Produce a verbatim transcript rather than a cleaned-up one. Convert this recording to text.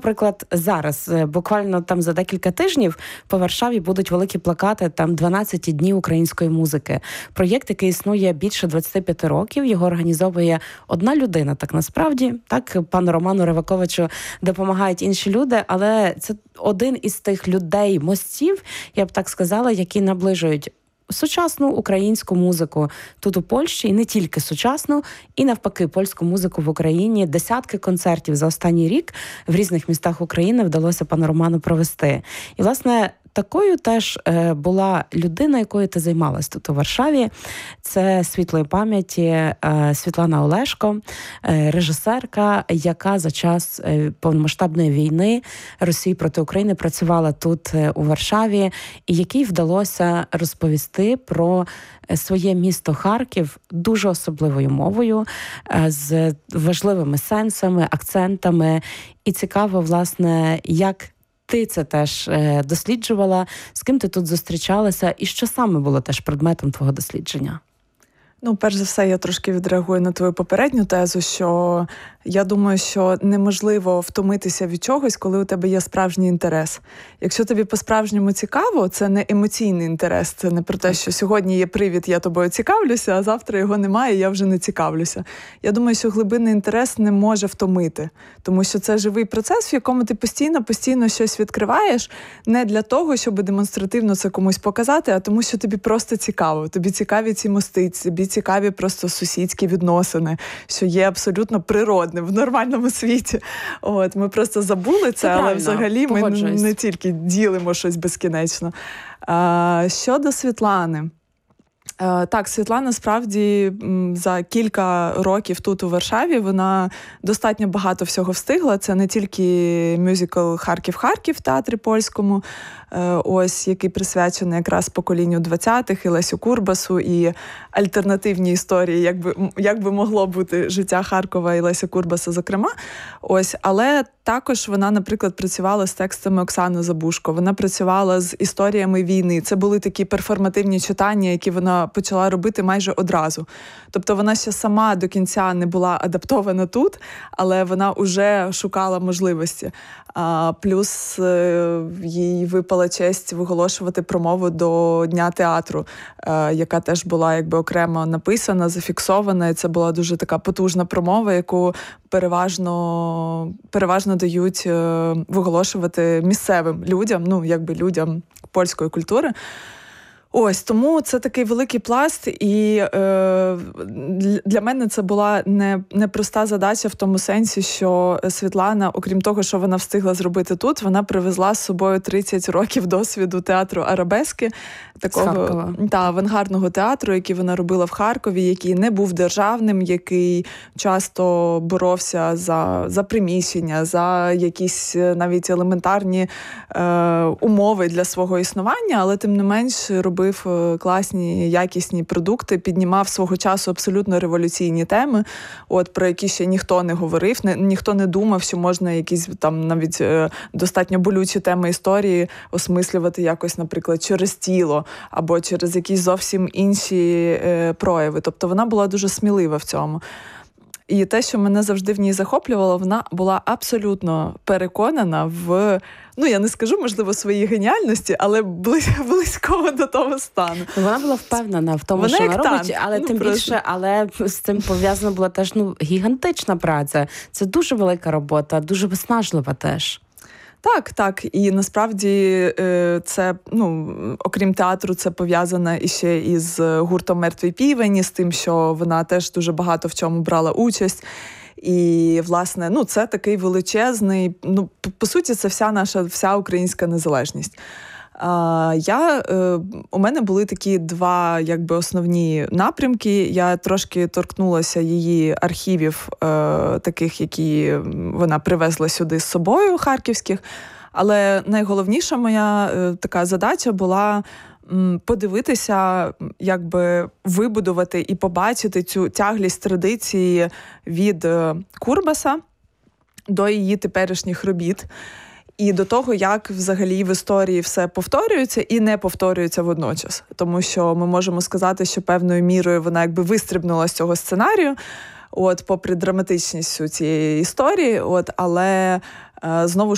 наприклад, зараз, буквально там за декілька тижнів по Варшаві будуть великі плакати, там дванадцять днів української музики. Проєкт, який існує більше двадцять п'ять років, його організовує одна людина, так насправді, так, пану Роману Риваковичу допомагають інші люди, але це один із тих людей, мостів, я б так сказала, які наближують сучасну українську музику тут у Польщі, і не тільки сучасну, і навпаки, польську музику в Україні. Десятки концертів за останній рік в різних містах України вдалося пану Роману провести. І, власне, такою теж е, була людина, якою ти займалась тут у Варшаві. Це світлої пам'яті е, Світлана Олешко, е, режисерка, яка за час е, повномасштабної війни Росії проти України працювала тут е, у Варшаві, і якій вдалося розповісти про своє місто Харків дуже особливою мовою, е, з важливими сенсами, акцентами. І цікаво, власне, як ти це теж е, досліджувала, з ким ти тут зустрічалася, і що саме було теж предметом твого дослідження? Ну, перш за все, я трошки відреагую на твою попередню тезу, що я думаю, що неможливо втомитися від чогось, коли у тебе є справжній інтерес. Якщо тобі по-справжньому цікаво, це не емоційний інтерес, це не про те, що сьогодні є привід, я тобою цікавлюся, а завтра його немає, я вже не цікавлюся. Я думаю, що глибинний інтерес не може втомити, тому що це живий процес, в якому ти постійно-постійно щось відкриваєш, не для того, щоб демонстративно це комусь показати, а тому, що тобі просто цікаво. Тобі цікаві ці мости, тобі цікаві просто сусідські відносини, що є абсолютно природним в нормальному світі. От, ми просто забули це, це але взагалі ми не тільки ділимо щось безкінечно. А, щодо Світлани. Так, Світлана справді за кілька років тут у Варшаві вона достатньо багато всього встигла. Це не тільки мюзикл «Харків-Харків» в театрі польському, ось, який присвячений якраз поколінню двадцятих, і Лесю Курбасу, і альтернативні історії, як би, як би могло бути життя Харкова і Леся Курбаса, зокрема. Ось, але також вона, наприклад, працювала з текстами Оксани Забушко, вона працювала з історіями війни. Це були такі перформативні читання, які вона почала робити майже одразу. Тобто вона ще сама до кінця не була адаптована тут, але вона вже шукала можливості. А, плюс е, їй випала честь виголошувати промову до Дня театру, е, яка теж була якби окремо написана, зафіксована. І це була дуже така потужна промова, яку переважно, переважно дають е, виголошувати місцевим людям, ну якби людям польської культури. Ось, тому це такий великий пласт, і е, для мене це була не, непроста задача в тому сенсі, що Світлана, окрім того, що вона встигла зробити тут, вона привезла з собою тридцять років досвіду театру арабески, такого та, авангардного театру, який вона робила в Харкові, який не був державним, який часто боровся за, за приміщення, за якісь навіть елементарні е, умови для свого існування, але тим не менш робив класні, якісні продукти, піднімав свого часу абсолютно революційні теми, от, про які ще ніхто не говорив, не, ніхто не думав, що можна якісь там навіть е, достатньо болючі теми історії осмислювати якось, наприклад, через тіло, або через якісь зовсім інші е, прояви. Тобто вона була дуже смілива в цьому. І те, що мене завжди в ній захоплювало, вона була абсолютно переконана в, ну, я не скажу, можливо, своїй геніальності, але близького до того стану. Вона була впевнена в тому, вона що вона робить, але ну, тим просто. більше, але з цим пов'язана була теж, ну, гігантична праця. Це дуже велика робота, дуже виснажлива теж. Так, так. І насправді це, ну, окрім театру, це пов'язано іще із гуртом «Мертвий півень», з тим, що вона теж дуже багато в чому брала участь. І, власне, ну, це такий величезний, ну, по суті, це вся наша, вся українська незалежність. Я, у мене були такі два якби основні напрямки. Я трошки торкнулася її архівів, таких, які вона привезла сюди з собою, харківських. Але найголовніша моя така задача була подивитися, якби вибудувати і побачити цю тяглість традиції від Курбаса до її теперішніх робіт. І до того, як взагалі в історії все повторюється і не повторюється водночас. Тому що ми можемо сказати, що певною мірою вона якби вистрибнула з цього сценарію, от, попри драматичність цієї історії, от, але е, знову